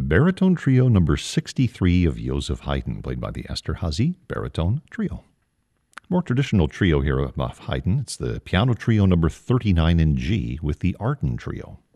baritone trio number 63 of Joseph Haydn, played by the Esterhazy Baritone Trio. More traditional trio here of Haydn, it's the piano trio number 39 in G with the Arden Trio.